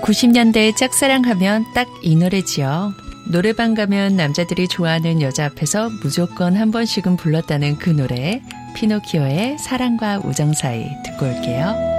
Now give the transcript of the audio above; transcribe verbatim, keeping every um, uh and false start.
구십 년대의 짝사랑하면 딱 이 노래지요. 노래방 가면 남자들이 좋아하는 여자 앞에서 무조건 한 번씩은 불렀다는 그 노래, 피노키오의 사랑과 우정 사이 듣고 올게요.